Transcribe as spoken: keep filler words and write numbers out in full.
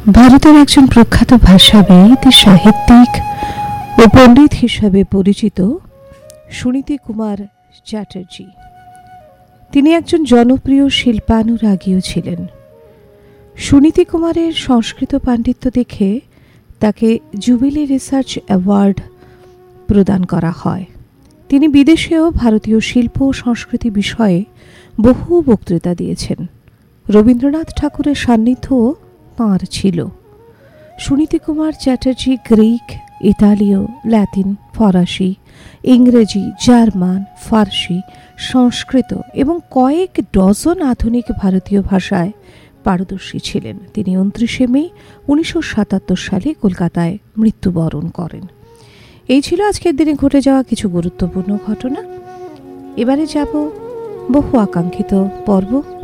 ভারতের একজন প্রখ্যাত ভাষাবিদ, সাহিত্যিক ও পণ্ডিত হিসাবে পরিচিত সুনীতি কুমার চ্যাটার্জি। তিনি একজন জনপ্রিয় শিল্পানুরাগীও ছিলেন। সুনীতি কুমারের সংস্কৃত পাণ্ডিত্য দেখে তাকে জুবিলি রিসার্চ অ্যাওয়ার্ড প্রদান করা হয়। তিনি বিদেশেও ভারতীয় শিল্প ও সংস্কৃতি বিষয়ে বহু বক্তৃতা দিয়েছেন। রবীন্দ্রনাথ ঠাকুরের সান্নিধ্যও তাঁর ছিল। সুনীতি কুমার চ্যাটার্জি গ্রিক, ইতালীয়, ল্যাতিন, ফরাসি, ইংরেজি, জার্মান, ফার্সি, সংস্কৃত এবং কয়েক ডজন আধুনিক ভারতীয় ভাষায় পারদর্শী ছিলেন। তিনি উনত্রিশে মে উনিশশো সাতাত্তর সালে কলকাতায় মৃত্যুবরণ করেন। এই ছিল আজকের দিনে ঘটে যাওয়া কিছু গুরুত্বপূর্ণ ঘটনা। এবারে যাব বহু আকাঙ্ক্ষিত পর্ব